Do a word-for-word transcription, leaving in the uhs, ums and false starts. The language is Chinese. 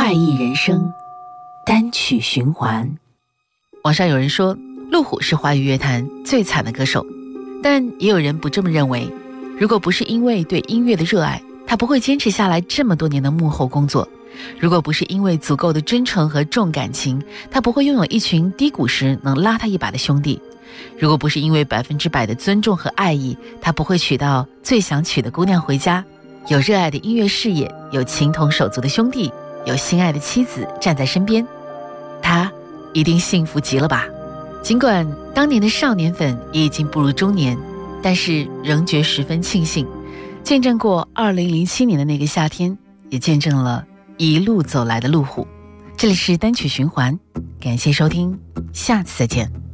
怪异人生单曲循环。 网上有人说陆虎是华语乐坛最惨的歌手，但也有人不这么认为。如果不是因为对音乐的热爱，他不会坚持下来这么多年的幕后工作；如果不是因为足够的真诚和重感情，他不会拥有一群低谷时能拉他一把的兄弟；如果不是因为百分之百的尊重和爱意，他不会娶到最想娶的姑娘回家。有热爱的音乐事业，有情同手足的兄弟，有心爱的妻子站在身边，他一定幸福极了吧。尽管当年的少年粉也已经步入中年，但是仍觉十分庆幸，见证过二零零七年的那个夏天，也见证了一路走来的路虎。这里是单曲循环，感谢收听，下次再见。